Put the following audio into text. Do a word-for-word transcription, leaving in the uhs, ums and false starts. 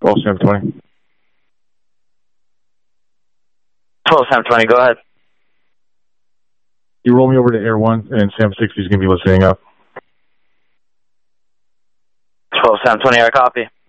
twelve Sam twenty. twelve Sam twenty, go ahead. You roll me over to Air one, and Sam sixty is going to be listening up. twelve Sam twenty, I copy.